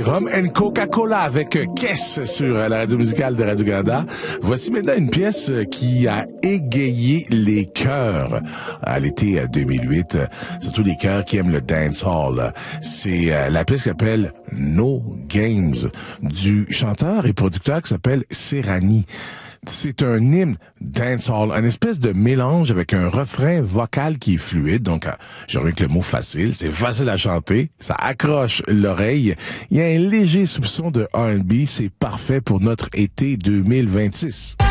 Rum and Coca-Cola avec Kess sur la radio musicale de Radio-Canada. Voici maintenant une pièce qui a égayé les cœurs à l'été 2008, surtout les cœurs qui aiment le dancehall. C'est la pièce qui s'appelle No Games du chanteur et producteur qui s'appelle Serrani. C'est un hymne dancehall, un espèce de mélange avec un refrain vocal qui est fluide. Donc, j'ai remis que le mot facile, c'est facile à chanter, ça accroche l'oreille. Il y a un léger soupçon de R&B, c'est parfait pour notre été 2026.